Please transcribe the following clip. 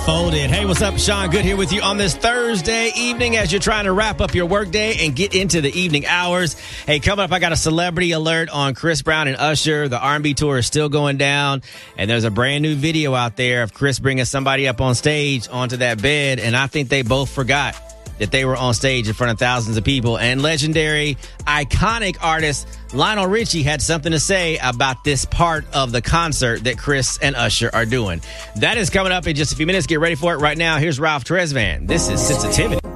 Folded. Hey, what's up? Sean Good here with you on this Thursday evening as you're trying to wrap up your workday and get into the evening hours. Hey, coming up, I got a celebrity alert on Chris Brown and Usher. The R&B tour is still going down, and there's a brand new video out there of Chris bringing somebody up on stage onto that bed, and I think they both forgot that they were on stage in front of thousands of people. And legendary, iconic artist Lionel Richie had something to say about this part of the concert that Chris and Usher are doing. That is coming up in just a few minutes. Get ready for it right now. Here's Ralph Tresvant. This is Sensitivity.